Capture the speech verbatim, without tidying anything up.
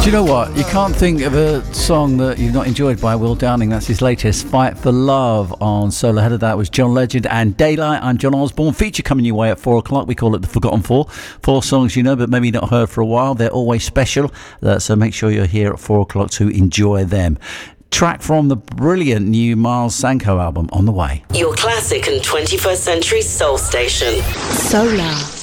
you know what? You can't think of a song that you've not enjoyed by Will Downing. That's his latest, Fight for Love, on Soul. Ahead of that was John Legend and Daylight. I'm John Osborne. Feature coming your way at four o'clock. We call it the Forgotten Four. Four songs you know, but maybe not heard for a while. They're always special. Uh, so make sure you're here at four o'clock to enjoy them. Track from the brilliant new Miles Sanko album on the way. Your classic and twenty-first century soul station. Solar.